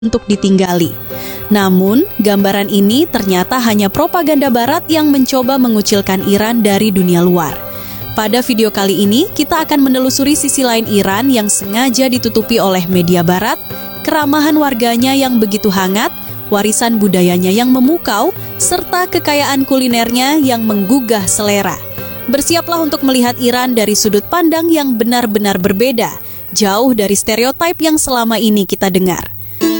untuk ditinggali. Namun, gambaran ini ternyata hanya propaganda Barat yang mencoba mengucilkan Iran dari dunia luar. Pada video kali ini, kita akan menelusuri sisi lain Iran yang sengaja ditutupi oleh media Barat, keramahan warganya yang begitu hangat, warisan budayanya yang memukau, serta kekayaan kulinernya yang menggugah selera. Bersiaplah untuk melihat Iran dari sudut pandang yang benar-benar berbeda, jauh dari stereotip yang selama ini kita dengar.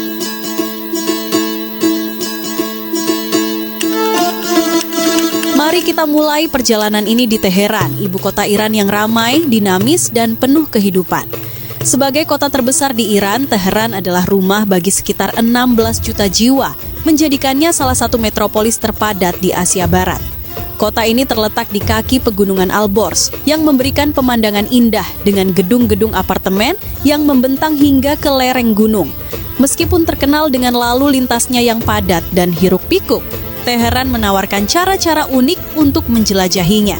Mari kita mulai perjalanan ini di Teheran, ibu kota Iran yang ramai, dinamis, dan penuh kehidupan. Sebagai kota terbesar di Iran, Teheran adalah rumah bagi sekitar 16 juta jiwa, menjadikannya salah satu metropolis terpadat di Asia Barat. Kota ini terletak di kaki pegunungan Alborz yang memberikan pemandangan indah dengan gedung-gedung apartemen yang membentang hingga ke lereng gunung. Meskipun terkenal dengan lalu lintasnya yang padat dan hiruk-pikuk, Teheran menawarkan cara-cara unik untuk menjelajahinya.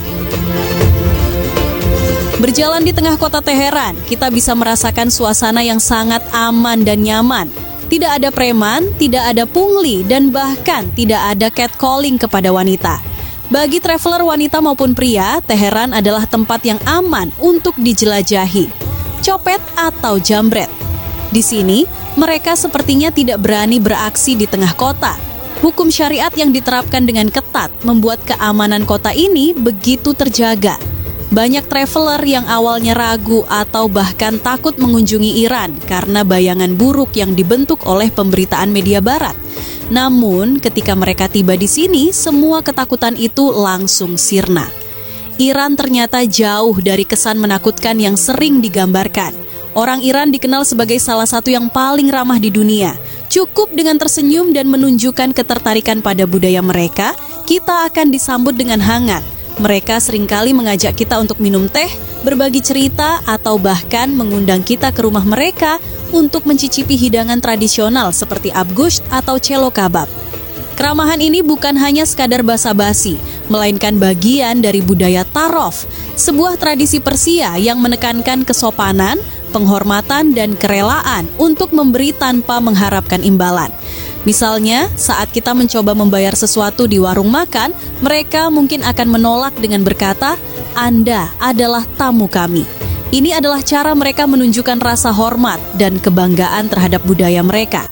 Berjalan di tengah kota Teheran, kita bisa merasakan suasana yang sangat aman dan nyaman. Tidak ada preman, tidak ada pungli, dan bahkan tidak ada catcalling kepada wanita. Bagi traveler wanita maupun pria, Teheran adalah tempat yang aman untuk dijelajahi. Copet atau jambret. Di sini, mereka sepertinya tidak berani beraksi di tengah kota. Hukum syariat yang diterapkan dengan ketat membuat keamanan kota ini begitu terjaga. Banyak traveler yang awalnya ragu atau bahkan takut mengunjungi Iran karena bayangan buruk yang dibentuk oleh pemberitaan media Barat. Namun, ketika mereka tiba di sini, semua ketakutan itu langsung sirna. Iran ternyata jauh dari kesan menakutkan yang sering digambarkan. Orang Iran dikenal sebagai salah satu yang paling ramah di dunia. Cukup dengan tersenyum dan menunjukkan ketertarikan pada budaya mereka, kita akan disambut dengan hangat. Mereka seringkali mengajak kita untuk minum teh, berbagi cerita, atau bahkan mengundang kita ke rumah mereka untuk mencicipi hidangan tradisional seperti abgusht atau celo kabab. Keramahan ini bukan hanya sekadar basa-basi, melainkan bagian dari budaya tarof, sebuah tradisi Persia yang menekankan kesopanan, penghormatan, dan kerelaan untuk memberi tanpa mengharapkan imbalan. Misalnya, saat kita mencoba membayar sesuatu di warung makan, mereka mungkin akan menolak dengan berkata, "Anda adalah tamu kami." Ini adalah cara mereka menunjukkan rasa hormat dan kebanggaan terhadap budaya mereka.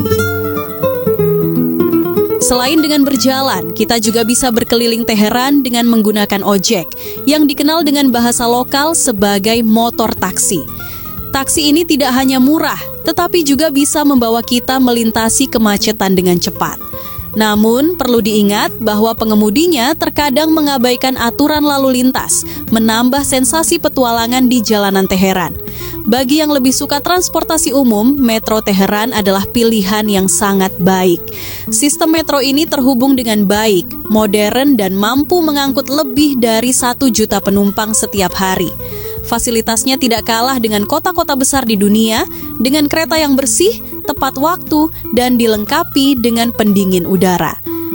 Selain dengan berjalan, kita juga bisa berkeliling Teheran dengan menggunakan ojek, yang dikenal dengan bahasa lokal sebagai motor taksi. Taksi ini tidak hanya murah, tetapi juga bisa membawa kita melintasi kemacetan dengan cepat. Namun, perlu diingat bahwa pengemudinya terkadang mengabaikan aturan lalu lintas, menambah sensasi petualangan di jalanan Teheran. Bagi yang lebih suka transportasi umum, Metro Teheran adalah pilihan yang sangat baik. Sistem metro ini terhubung dengan baik, modern, dan mampu mengangkut lebih dari 1 juta penumpang setiap hari. Fasilitasnya tidak kalah dengan kota-kota besar di dunia, dengan kereta yang bersih, tepat waktu, dan dilengkapi dengan pendingin udara.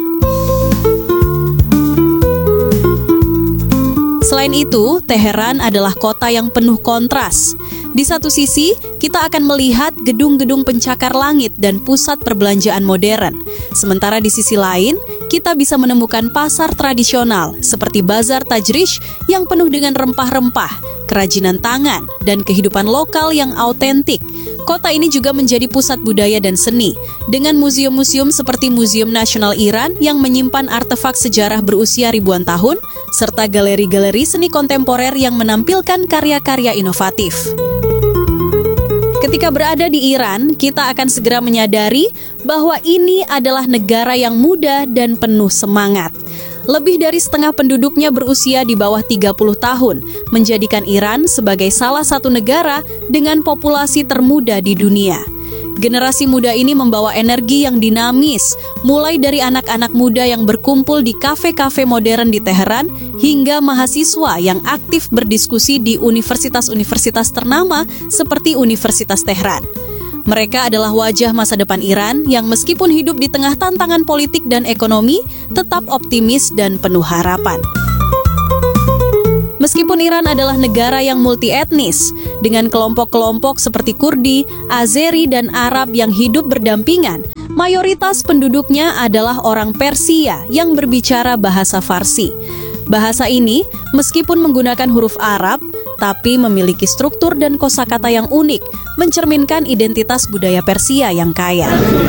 Selain itu, Teheran adalah kota yang penuh kontras. Di satu sisi, kita akan melihat gedung-gedung pencakar langit dan pusat perbelanjaan modern. Sementara di sisi lain, kita bisa menemukan pasar tradisional seperti Bazar Tajrish yang penuh dengan rempah-rempah, kerajinan tangan, dan kehidupan lokal yang autentik. Kota ini juga menjadi pusat budaya dan seni, dengan museum-museum seperti Museum Nasional Iran yang menyimpan artefak sejarah berusia ribuan tahun, serta galeri-galeri seni kontemporer yang menampilkan karya-karya inovatif. Ketika berada di Iran, kita akan segera menyadari bahwa ini adalah negara yang muda dan penuh semangat. Lebih dari setengah penduduknya berusia di bawah 30 tahun, menjadikan Iran sebagai salah satu negara dengan populasi termuda di dunia. Generasi muda ini membawa energi yang dinamis, mulai dari anak-anak muda yang berkumpul di kafe-kafe modern di Teheran, hingga mahasiswa yang aktif berdiskusi di universitas-universitas ternama seperti Universitas Tehran. Mereka adalah wajah masa depan Iran yang meskipun hidup di tengah tantangan politik dan ekonomi, tetap optimis dan penuh harapan. Meskipun Iran adalah negara yang multi-etnis, dengan kelompok-kelompok seperti Kurdi, Azeri, dan Arab yang hidup berdampingan, mayoritas penduduknya adalah orang Persia yang berbicara bahasa Farsi. Bahasa ini, meskipun menggunakan huruf Arab, tapi memiliki struktur dan kosakata yang unik, mencerminkan identitas budaya Persia yang kaya.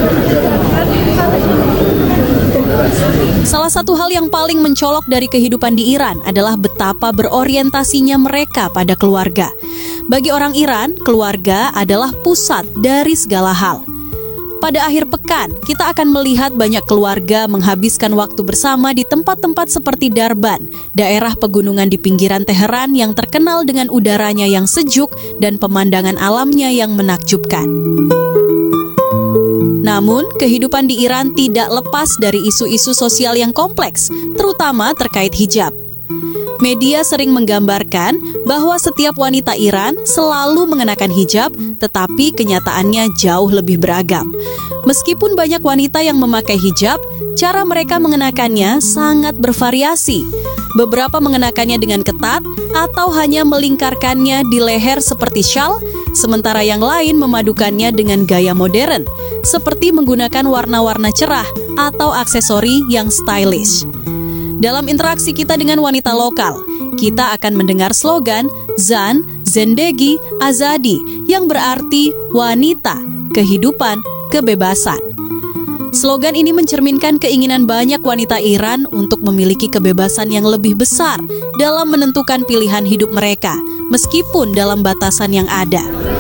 Salah satu hal yang paling mencolok dari kehidupan di Iran adalah betapa berorientasinya mereka pada keluarga. Bagi orang Iran, keluarga adalah pusat dari segala hal. Pada akhir pekan, kita akan melihat banyak keluarga menghabiskan waktu bersama di tempat-tempat seperti Darban, daerah pegunungan di pinggiran Teheran yang terkenal dengan udaranya yang sejuk dan pemandangan alamnya yang menakjubkan. Namun, kehidupan di Iran tidak lepas dari isu-isu sosial yang kompleks, terutama terkait hijab. Media sering menggambarkan bahwa setiap wanita Iran selalu mengenakan hijab, tetapi kenyataannya jauh lebih beragam. Meskipun banyak wanita yang memakai hijab, cara mereka mengenakannya sangat bervariasi. Beberapa mengenakannya dengan ketat atau hanya melingkarkannya di leher seperti syal, sementara yang lain memadukannya dengan gaya modern, seperti menggunakan warna-warna cerah atau aksesori yang stylish. Dalam interaksi kita dengan wanita lokal, kita akan mendengar slogan Zan, Zendegi, Azadi yang berarti wanita, kehidupan, kebebasan. Slogan ini mencerminkan keinginan banyak wanita Iran untuk memiliki kebebasan yang lebih besar dalam menentukan pilihan hidup mereka, meskipun dalam batasan yang ada.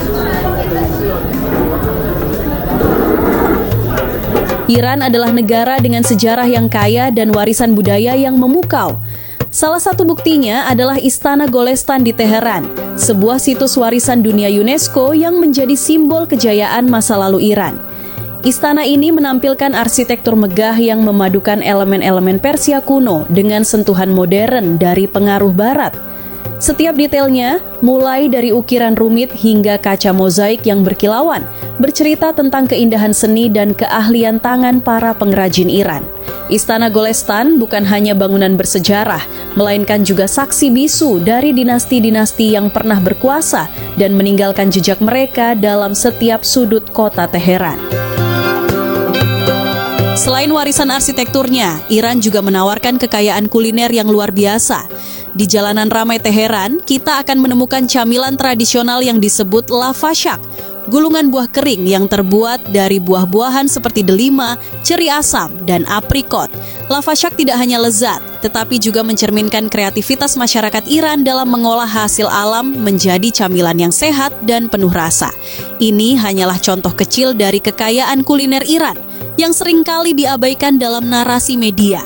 Iran adalah negara dengan sejarah yang kaya dan warisan budaya yang memukau. Salah satu buktinya adalah Istana Golestan di Teheran, sebuah situs warisan dunia UNESCO yang menjadi simbol kejayaan masa lalu Iran. Istana ini menampilkan arsitektur megah yang memadukan elemen-elemen Persia kuno dengan sentuhan modern dari pengaruh Barat. Setiap detailnya, mulai dari ukiran rumit hingga kaca mozaik yang berkilauan, bercerita tentang keindahan seni dan keahlian tangan para pengrajin Iran. Istana Golestan bukan hanya bangunan bersejarah, melainkan juga saksi bisu dari dinasti-dinasti yang pernah berkuasa dan meninggalkan jejak mereka dalam setiap sudut kota Teheran. Selain warisan arsitekturnya, Iran juga menawarkan kekayaan kuliner yang luar biasa. Di jalanan ramai Teheran, kita akan menemukan camilan tradisional yang disebut lavashak, gulungan buah kering yang terbuat dari buah-buahan seperti delima, ceri asam, dan aprikot. Lavashak tidak hanya lezat, tetapi juga mencerminkan kreativitas masyarakat Iran dalam mengolah hasil alam menjadi camilan yang sehat dan penuh rasa. Ini hanyalah contoh kecil dari kekayaan kuliner Iran yang seringkali diabaikan dalam narasi media.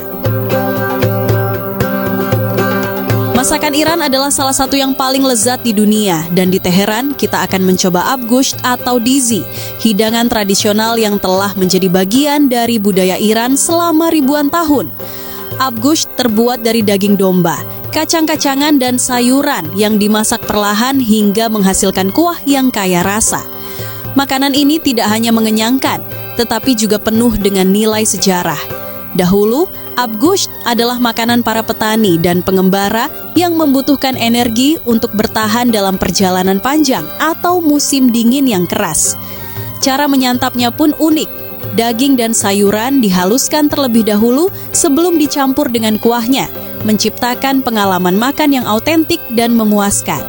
Masakan Iran adalah salah satu yang paling lezat di dunia, dan di Teheran kita akan mencoba abgusht atau dizi, hidangan tradisional yang telah menjadi bagian dari budaya Iran selama ribuan tahun. Abgusht terbuat dari daging domba, kacang-kacangan dan sayuran yang dimasak perlahan hingga menghasilkan kuah yang kaya rasa. Makanan ini tidak hanya mengenyangkan, tetapi juga penuh dengan nilai sejarah. Dahulu, abgusht adalah makanan para petani dan pengembara yang membutuhkan energi untuk bertahan dalam perjalanan panjang atau musim dingin yang keras. Cara menyantapnya pun unik. Daging dan sayuran dihaluskan terlebih dahulu sebelum dicampur dengan kuahnya, menciptakan pengalaman makan yang autentik dan memuaskan.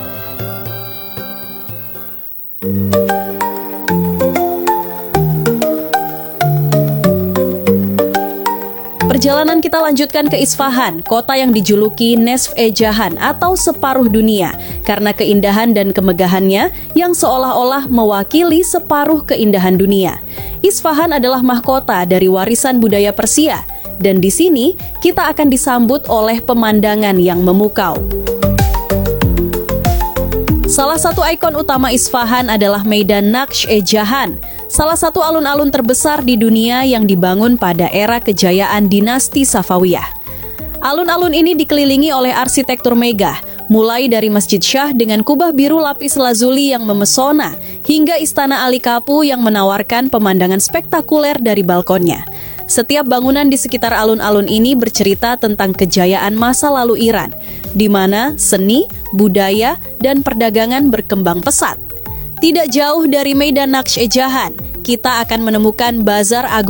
Perjalanan kita lanjutkan ke Isfahan, kota yang dijuluki Nesf-e-Jahan atau separuh dunia, karena keindahan dan kemegahannya yang seolah-olah mewakili separuh keindahan dunia. Isfahan adalah mahkota dari warisan budaya Persia, dan di sini kita akan disambut oleh pemandangan yang memukau. Salah satu ikon utama Isfahan adalah Maidan Naqsh-e-Jahan, salah satu alun-alun terbesar di dunia yang dibangun pada era kejayaan dinasti Safawiyah. Alun-alun ini dikelilingi oleh arsitektur megah, mulai dari Masjid Shah dengan kubah biru lapis lazuli yang memesona, hingga Istana Ali Kapu yang menawarkan pemandangan spektakuler dari balkonnya. Setiap bangunan di sekitar alun-alun ini bercerita tentang kejayaan masa lalu Iran, di mana seni, budaya, dan perdagangan berkembang pesat. Tidak jauh dari Meydan Naqsh-e Jahan, kita akan menemukan Bazar Agung